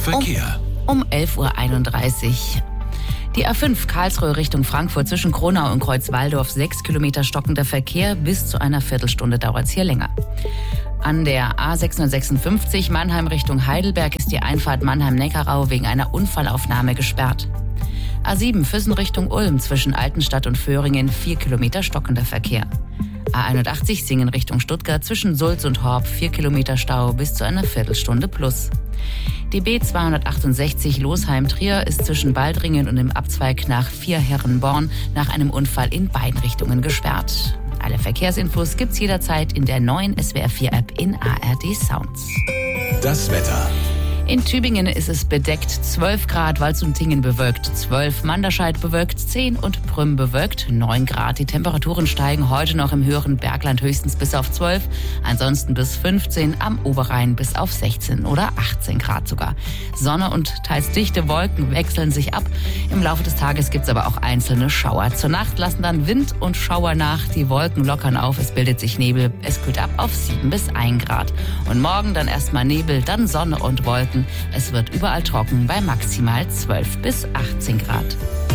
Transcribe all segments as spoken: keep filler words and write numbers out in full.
Verkehr. Um, um elf Uhr einunddreißig. Die A fünf Karlsruhe Richtung Frankfurt zwischen Kronau und Kreuzwaldorf, sechs Kilometer stockender Verkehr, bis zu einer Viertelstunde dauert es hier länger. An der A sechshundertsechsundfünfzig Mannheim Richtung Heidelberg ist die Einfahrt Mannheim-Neckarau wegen einer Unfallaufnahme gesperrt. A sieben Füssen Richtung Ulm zwischen Altenstadt und Föhringen, vier Kilometer stockender Verkehr. A einundachtzig Singen Richtung Stuttgart zwischen Sulz und Horb, vier Kilometer Stau bis zu einer Viertelstunde plus. Die B zweihundertachtundsechzig Losheim-Trier ist zwischen Baldringen und dem Abzweig nach Vierherrenborn nach einem Unfall in beiden Richtungen gesperrt. Alle Verkehrsinfos gibt's jederzeit in der neuen S W R vier App in A R D Sounds. Das Wetter. In Tübingen ist es bedeckt, zwölf Grad, Walsum-Tingen bewölkt zwölf, Manderscheid bewölkt zehn und Prüm bewölkt neun Grad. Die Temperaturen steigen heute noch im höheren Bergland höchstens bis auf zwölf, ansonsten bis fünfzehn, am Oberrhein bis auf sechzehn oder achtzehn Grad sogar. Sonne und teils dichte Wolken wechseln sich ab. Im Laufe des Tages gibt's aber auch einzelne Schauer. Zur Nacht lassen dann Wind und Schauer nach, die Wolken lockern auf, es bildet sich Nebel, es kühlt ab auf sieben bis ein Grad. Und morgen dann erstmal Nebel, dann Sonne und Wolken. Es wird überall trocken bei maximal zwölf bis achtzehn Grad.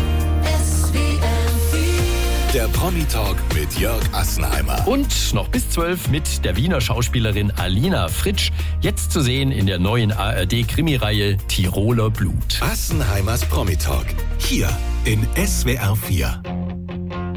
Der Promi-Talk mit Jörg Assenheimer. Und noch bis zwölf mit der Wiener Schauspielerin Alina Fritsch. Jetzt zu sehen in der neuen A R D-Krimireihe Tiroler Blut. Assenheimers Promi-Talk. Hier in S W R vier.